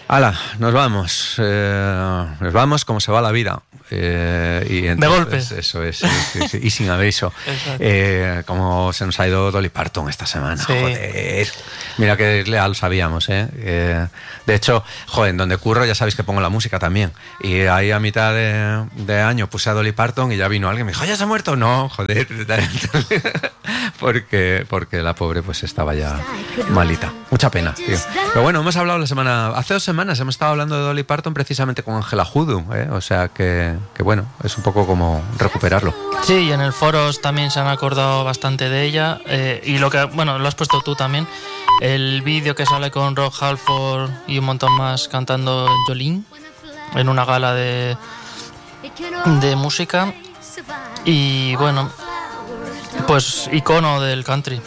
¡Hala! Nos vamos. Nos vamos como se va la vida. Y entonces, de golpe. Eso es, sí, y sin aviso. Como se nos ha ido Dolly Parton esta semana. Sí. Joder. Mira que ya lo sabíamos, de hecho, joder, en donde curro ya sabéis que pongo la música también. Y ahí a mitad de año puse a Dolly Parton y ya vino alguien y me dijo, ¿ya se ha muerto? No, joder. porque la pobre pues estaba ya malita. Mucha pena, tío. Pero bueno, hemos hablado hace 2 semanas hemos estado hablando de Dolly Parton precisamente con Ángela Judu, o sea que bueno, es un poco como recuperarlo. Sí, y en el Foros también se han acordado bastante de ella, y lo que, bueno, lo has puesto tú también, el vídeo que sale con Rob Halford y un montón más cantando Jolene en una gala de música, y bueno, pues icono del country.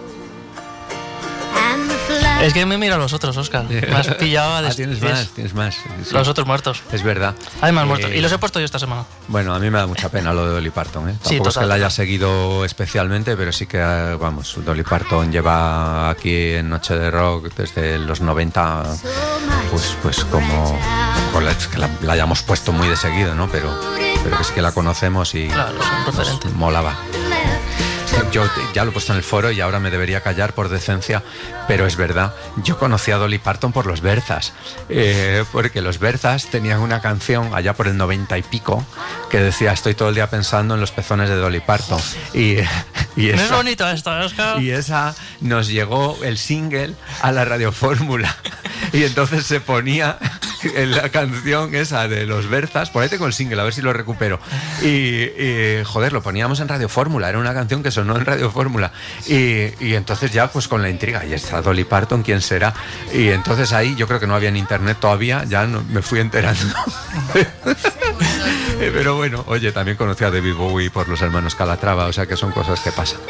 Es que me mira a los otros, Óscar. Me has pillado a tienes más. Sí. Los otros muertos. Es verdad. Hay más muertos. Y los he puesto yo esta semana. Bueno, a mí me da mucha pena lo de Dolly Parton. Tampoco Sí, total, es que la haya seguido especialmente, pero sí que, vamos, Dolly Parton lleva aquí en Noche de Rock desde los 90, pues como que la hayamos puesto muy de seguido, ¿no? Pero que sí que la conocemos y claro, es un referente. Pues, molaba. Yo ya lo he puesto en el foro y ahora me debería callar por decencia, pero es verdad, yo conocí a Dolly Parton por los Berzas, porque los Berzas tenían una canción allá por el 90 y pico que decía, estoy todo el día pensando en los pezones de Dolly Parton, y esa, es bonito esto, Óscar. Y esa nos llegó el single a la radiofórmula y entonces se ponía en la canción esa de los Berzas, ponete con el single a ver si lo recupero, y joder, lo poníamos en Radio Fórmula, era una canción que sonó en Radio Fórmula, y entonces ya pues con la intriga, y está Dolly Parton, ¿quién será? Y entonces ahí yo creo que no había en internet todavía, ya me fui enterando. Pero bueno, oye, también conocí a David Bowie por los hermanos Calatrava, o sea que son cosas que pasan.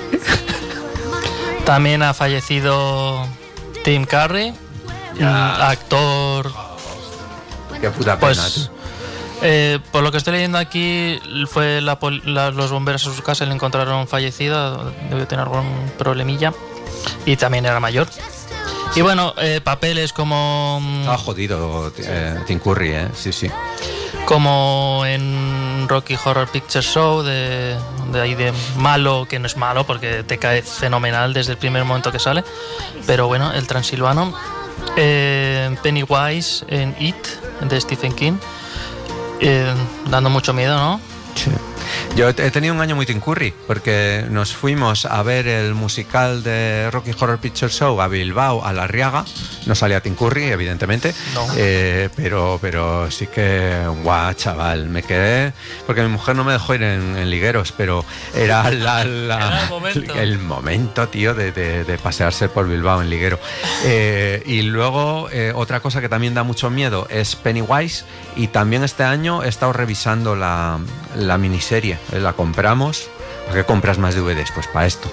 También ha fallecido Tim Curry, actor. Qué puta pena, pues, por lo que estoy leyendo aquí, fue los bomberos a su casa y le encontraron fallecido, debió tener algún problemilla, y también era mayor. Y bueno, papeles como... Estaba jodido Tim Curry, sí. Como en Rocky Horror Picture Show, de ahí de malo, que no es malo porque te cae fenomenal desde el primer momento que sale, pero bueno, el transilvano. Pennywise en It, de Stephen King, dando mucho miedo, ¿no? Sí. Yo he tenido un año muy Tim Curry, porque nos fuimos a ver el musical de Rocky Horror Picture Show a Bilbao, a La Arriaga. No salía Tim Curry, evidentemente, no. Pero sí que, guau, chaval, me quedé, porque mi mujer no me dejó ir en ligueros, pero era el momento, tío, de pasearse por Bilbao en liguero. Y luego, otra cosa que también da mucho miedo es Pennywise, y también este año he estado revisando la miniserie. La compramos. ¿Para qué compras más DVDs? Pues para esto.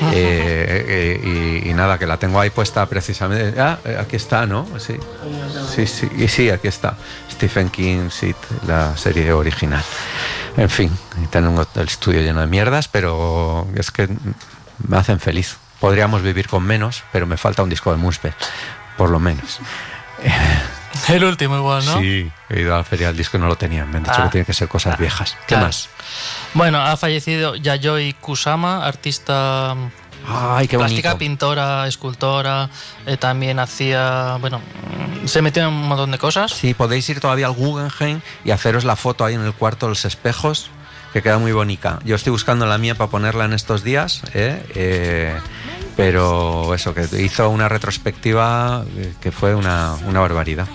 Y nada, que la tengo ahí puesta precisamente. Aquí está, ¿no? Sí, aquí está. Stephen King, Sid, la serie original. En fin, tengo el estudio lleno de mierdas, pero es que me hacen feliz. Podríamos vivir con menos, pero me falta un disco de Muspel, por lo menos. El último igual, ¿no? Sí, he ido a la feria del disco y no lo tenían. Me han dicho que tienen que ser cosas viejas. ¿Qué más? Bueno, ha fallecido Yayoi Kusama, artista qué plástica, bonito. pintora, escultora. También hacía... Bueno, se metió en un montón de cosas. Sí, podéis ir todavía al Guggenheim y haceros la foto ahí en el cuarto de los espejos, que queda muy bonita. Yo estoy buscando la mía para ponerla en estos días, pero eso, que hizo una retrospectiva que fue una barbaridad.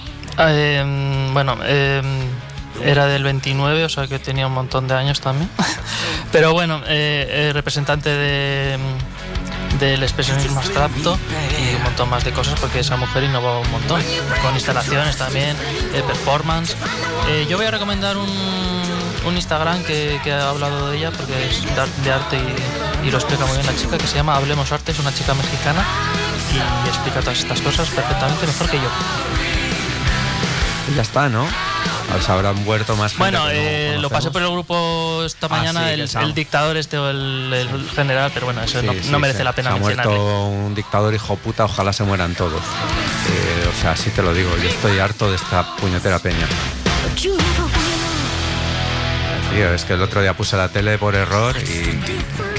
Era del 29, o sea que tenía un montón de años también. Pero bueno, representante del expresionismo abstracto y un montón más de cosas, porque esa mujer innovó un montón, con instalaciones también, performance. Yo voy a recomendar un Instagram que ha hablado de ella, porque es de arte y lo explica muy bien la chica, que se llama Hablemos Arte, es una chica mexicana y explica todas estas cosas perfectamente, mejor que yo. Y ya está, ¿no? Se habrán muerto más gente. Bueno, lo pasé por el grupo esta mañana, sí, el dictador o el general, pero bueno, eso no merece la pena mencionarle. Ha muerto un dictador hijo puta, ojalá se mueran todos. O sea, sí te lo digo, yo estoy harto de esta puñetera peña. Tío, es que el otro día puse la tele por error y